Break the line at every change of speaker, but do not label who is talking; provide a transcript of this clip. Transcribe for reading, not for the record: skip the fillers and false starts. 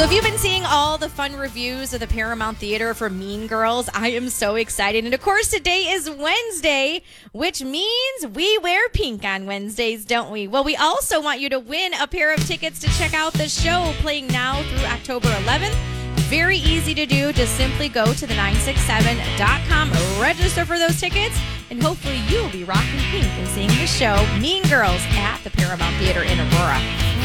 have you been seeing all the fun reviews of the Paramount Theater for Mean Girls? I am so excited. And of course, today is Wednesday, which means we wear pink on Wednesdays, don't we? Well, we also want you to win a pair of tickets to check out the show playing now through October 11th. Very easy to do. Just simply go to the967.com, register for those tickets, and hopefully you'll be rocking pink and seeing the show Mean Girls at the Paramount Theater in Aurora.